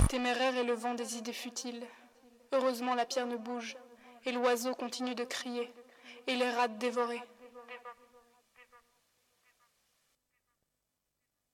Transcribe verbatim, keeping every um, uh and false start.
Téméraire est le vent des idées futiles. Heureusement la pierre ne bouge, et l'oiseau continue de crier, et les rats dévorés.